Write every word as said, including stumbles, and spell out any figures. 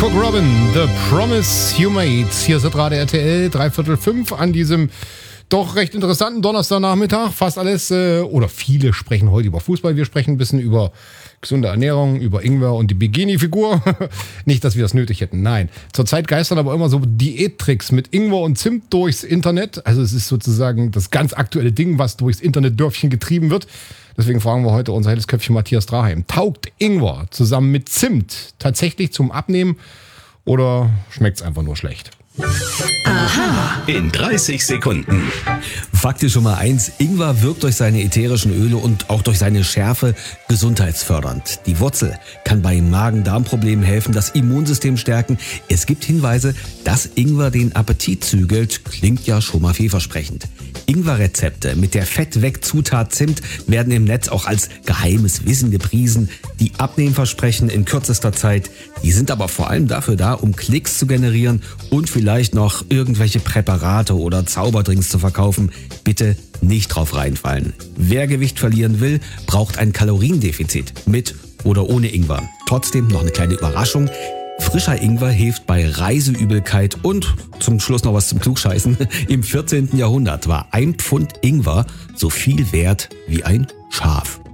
Cook Robin, The Promise You Made. Hier ist gerade R T L, dreiviertel fünf an diesem doch recht interessanten Donnerstagnachmittag. Fast alles, äh, oder viele sprechen heute über Fußball. Wir sprechen ein bisschen über gesunde Ernährung, über Ingwer und die Bikini-Figur. Nicht, dass wir das nötig hätten, nein. Zurzeit geistern aber immer so Diättricks mit Ingwer und Zimt durchs Internet. Also es ist sozusagen das ganz aktuelle Ding, was durchs Internetdörfchen getrieben wird. Deswegen fragen wir heute unser helles Köpfchen Matthias Draheim. Taugt Ingwer zusammen mit Zimt tatsächlich zum Abnehmen oder schmeckt es einfach nur schlecht? Aha. In dreißig Sekunden. Fakt ist schon mal eins, Ingwer wirkt durch seine ätherischen Öle und auch durch seine Schärfe gesundheitsfördernd. Die Wurzel kann bei Magen-Darm-Problemen helfen, das Immunsystem stärken. Es gibt Hinweise, dass Ingwer den Appetit zügelt. Klingt ja schon mal vielversprechend. Ingwer-Rezepte mit der Fettweg-Zutat Zimt werden im Netz auch als geheimes Wissen gepriesen. Die Abnehmversprechen in kürzester Zeit, die sind aber vor allem dafür da, um Klicks zu generieren und vielleicht noch irgendwelche Präparate oder Zauberdrinks zu verkaufen. Bitte nicht drauf reinfallen. Wer Gewicht verlieren will, braucht ein Kaloriendefizit mit oder ohne Ingwer. Trotzdem noch eine kleine Überraschung. Frischer Ingwer hilft bei Reiseübelkeit und zum Schluss noch was zum Klugscheißen. Im vierzehnten Jahrhundert war ein Pfund Ingwer so viel wert wie ein Schaf.